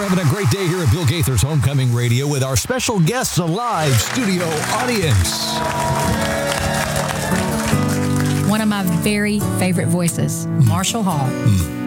having a great day here at Bill Gaither's Homecoming Radio with our special guests, a live studio audience. One of my very favorite voices, Marshall Hall.